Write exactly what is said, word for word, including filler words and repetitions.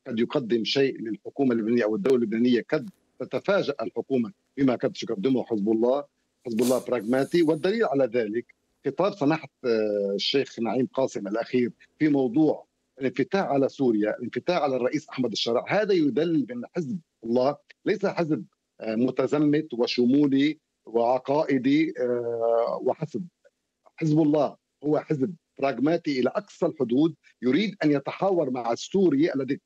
قد يقدم شيء للحكومة اللبنانية أو الدولة اللبنانية، قد تتفاجأ الحكومة بما قد يقدمه حزب الله. حزب الله براغماتي، والدليل على ذلك خطاب سماحة الشيخ نعيم قاسم الأخير في موضوع الانفتاح على سوريا، الانفتاح على الرئيس أحمد الشرع. هذا يدل بأن حزب الله ليس حزب متزمت وشمولي وعقائدي وحسب. حزب الله هو حزب براغماتي إلى أقصى الحدود، يريد أن يتحاور مع السوري الذي